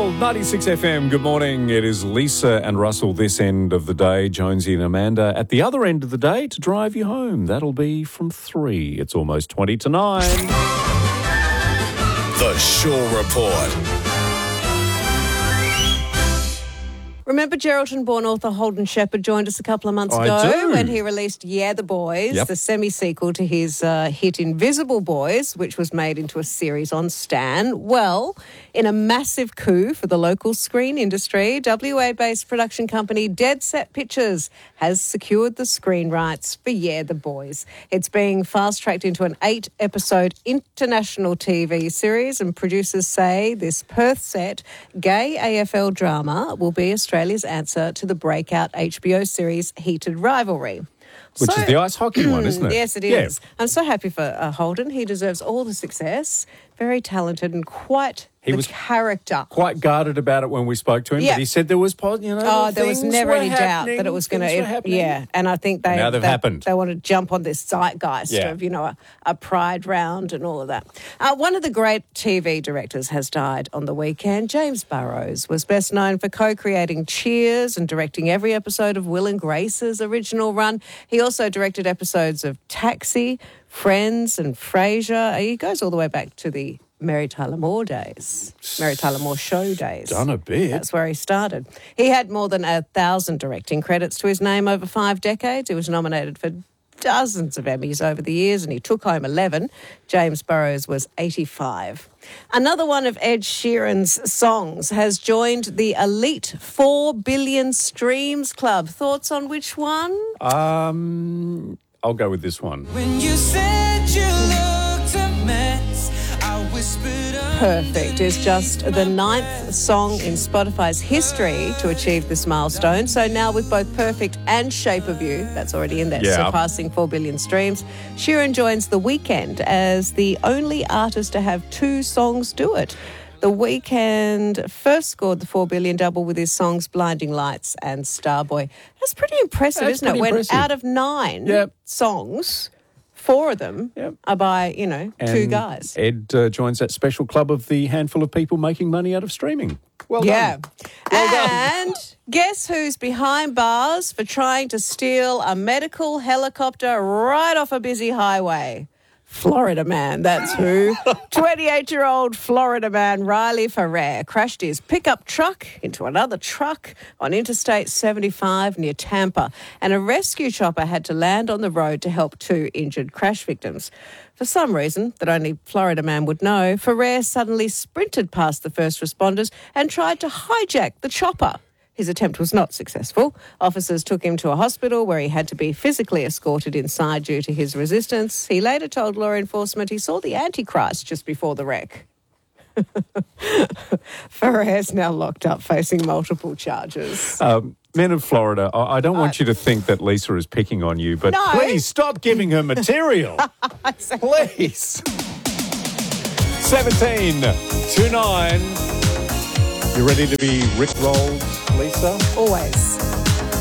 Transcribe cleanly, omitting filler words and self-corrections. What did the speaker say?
Russell, 96 FM. Good morning. It is Lisa and Russell this end of the day, Jonesy and Amanda at the other end of the day to drive you home. That'll be from 3. It's almost 20 to 9. The Shaw Report. Remember Geraldton-born author Holden Shepherd joined us a couple of months ago when he released Yeah, the Boys, the semi-sequel to his hit Invisible Boys, which was made into a series on Stan. Well, in a massive coup for the local screen industry, WA-based production company Dead Set Pictures has secured the screen rights for Yeah, the Boys. It's being fast-tracked into an 8-episode international TV series, and producers say this Perth-set gay AFL drama will be Australia's answer to the breakout HBO series Heated Rivalry. Which is the ice hockey one, isn't it? Yes, it is. I'm so happy for Holden. He deserves all the success. Very talented and quite character. Quite guarded about it when we spoke to him, but he said there was, there was never any doubt that it was going to. Yeah, and I think now they've happened. They want to jump on this zeitgeist of a pride round and all of that. One of the great TV directors has died on the weekend. James Burrows was best known for co-creating Cheers and directing every episode of Will and Grace's original run. He also directed episodes of Taxi, Friends and Frasier. He goes all the way back to the Mary Tyler Moore days, Mary Tyler Moore show days. Done a bit. That's where he started. He had more than 1,000 directing credits to his name over 5 decades. He was nominated for dozens of Emmys over the years and he took home 11. James Burrows was 85. Another one of Ed Sheeran's songs has joined the elite 4 billion streams club. Thoughts on which one? I'll go with this one. When you said you looked a mess, I whispered. Perfect is just the 9th song in Spotify's history to achieve this milestone. So now with both Perfect and Shape of You, that's already in there, surpassing 4 billion streams, Sheeran joins The Weeknd as the only artist to have 2 songs do it. The Weeknd first scored the 4 billion double with his songs Blinding Lights and Starboy. That's pretty impressive, isn't it? When out of 9 songs, 4 of them are by, 2 guys. Ed joins that special club of the handful of people making money out of streaming. Well done. And guess who's behind bars for trying to steal a medical helicopter right off a busy highway? Florida man, that's who. 28-year-old Florida man Riley Ferrer crashed his pickup truck into another truck on Interstate 75 near Tampa, and a rescue chopper had to land on the road to help 2 injured crash victims. For some reason that only Florida man would know, Ferrer suddenly sprinted past the first responders and tried to hijack the chopper. His attempt was not successful. Officers took him to a hospital where he had to be physically escorted inside due to his resistance. He later told law enforcement he saw the Antichrist just before the wreck. Ferrer's now locked up facing multiple charges. Men of Florida, I don't want you to think that Lisa is picking on you, but please stop giving her material. Please. 17 to 9. You ready to be rickrolled, Lisa? Always.